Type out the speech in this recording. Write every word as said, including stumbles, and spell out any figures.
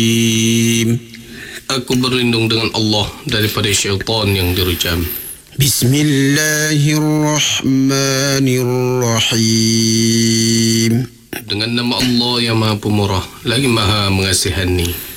Aku berlindung dengan Allah daripada syaitan yang dirujam. Bismillahirrahmanirrahim. Dengan nama Allah yang Maha Pemurah lagi Maha Mengasihani.